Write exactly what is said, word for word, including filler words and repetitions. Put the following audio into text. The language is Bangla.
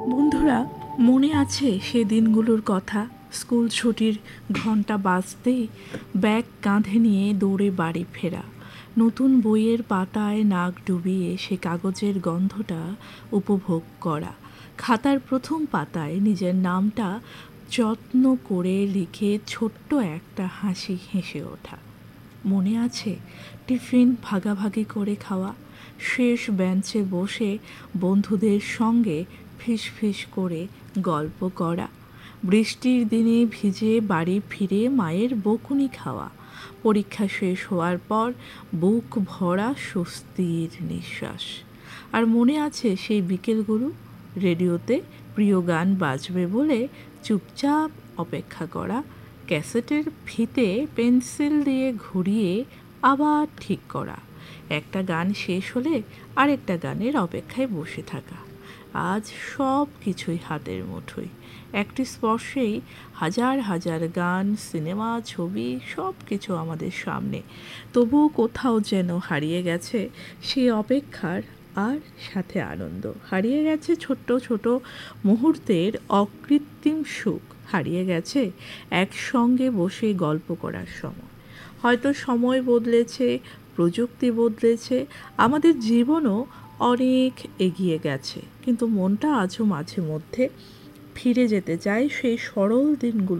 বন্ধুরা, মনে আছে সে দিনগুলোর কথা? স্কুল ছুটির ঘন্টা বাজতেই ব্যাগ কাঁধে নিয়ে দৌড়ে বাড়ি ফেরা, নতুন বইয়ের পাতায় নাক ডুবিয়ে সে কাগজের গন্ধটা উপভোগ করা, খাতার প্রথম পাতায় নিজের নামটা যত্ন করে লিখে ছোট্ট একটা হাসি হেসে ওঠা। মনে আছে টিফিন ভাগাভাগি করে খাওয়া, শেষ বেঞ্চে বসে বন্ধুদের সঙ্গে ফিস ফিস করে গল্প করা, বৃষ্টির দিনে ভিজে বাড়ি ফিরে মায়ের বকুনি খাওয়া, পরীক্ষা শেষ হওয়ার পর বুক ভরা স্বস্তির নিঃশ্বাস। আর মনে আছে সেই বিকেলগুলো, রেডিওতে প্রিয় গান বাজবে বলে চুপচাপ অপেক্ষা করা, ক্যাসেটের ফিতে পেন্সিল দিয়ে ঘুরিয়ে আবার ঠিক করা, একটা গান শেষ হলে আরেকটা গানের অপেক্ষায় বসে থাকা। আজ সব কিছুই হাতের মুঠোয়, একটি স্পর্শেই হাজার হাজার গান, সিনেমা, ছবি সব কিছু আমাদের সামনে। তবুও কোথাও যেন হারিয়ে গেছে সেই অপেক্ষার আর সাথে আনন্দ, হারিয়ে গেছে ছোট্ট ছোট মুহূর্তের অকৃত্রিম সুখ, হারিয়ে গেছে একসঙ্গে বসে গল্প করার সময়। হয়তো সময় বদলেছে, প্রযুক্তি বদলেছে, আমাদের জীবনও অনেক এগিয়ে গেছে, কিন্তু মনটা আজও মাঝে মধ্যে ফিরে যেতে চায় সেই সরল দিনগুলো।